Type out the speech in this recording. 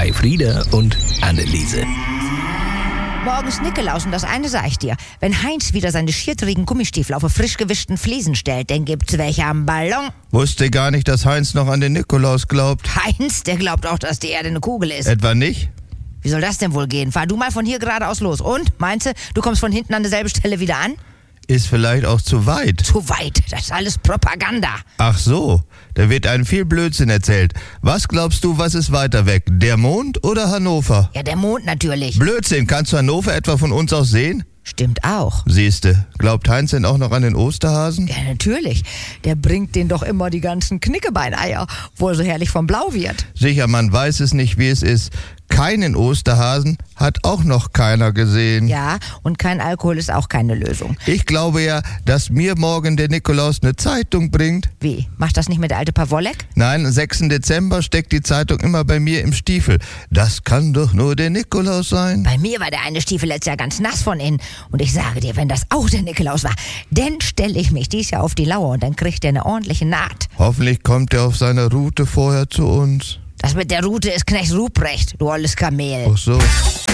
bei Frieda und Anneliese. Morgens Nikolaus und das eine sag ich dir. Wenn Heinz wieder seine schiertrigen Gummistiefel auf frisch gewischten Fliesen stellt, dann gibt's welche am Ballon. Wusste gar nicht, dass Heinz noch an den Nikolaus glaubt. Heinz, der glaubt auch, dass die Erde eine Kugel ist. Etwa nicht? Wie soll das denn wohl gehen? Fahr du mal von hier geradeaus los. Und? Meinst du kommst von hinten an derselben Stelle wieder an? Ist vielleicht auch zu weit. Zu weit. Das ist alles Propaganda. Ach so, da wird einem viel Blödsinn erzählt. Was glaubst du, was ist weiter weg? Der Mond oder Hannover? Ja, der Mond natürlich. Blödsinn, kannst du Hannover etwa von uns aus sehen? Stimmt auch. Siehste, glaubt Heinz denn auch noch an den Osterhasen? Ja, natürlich. Der bringt denen doch immer die ganzen Knickebeineier, wo er so herrlich vom Blau wird. Sicher, man weiß es nicht, wie es ist. Keinen Osterhasen hat auch noch keiner gesehen. Ja, und kein Alkohol ist auch keine Lösung. Ich glaube ja, dass mir morgen der Nikolaus eine Zeitung bringt. Wie? Macht das nicht mit der alte Pawolek? Nein, am 6. Dezember steckt die Zeitung immer bei mir im Stiefel. Das kann doch nur der Nikolaus sein. Bei mir war der eine Stiefel letztes Jahr ganz nass von innen. Und ich sage dir, wenn das auch der Nikolaus war, dann stelle ich mich dies Jahr auf die Lauer und dann kriegt er eine ordentliche Naht. Hoffentlich kommt er auf seiner Route vorher zu uns. Das mit der Route ist Knecht Ruprecht, du olles Kamel. Ach so.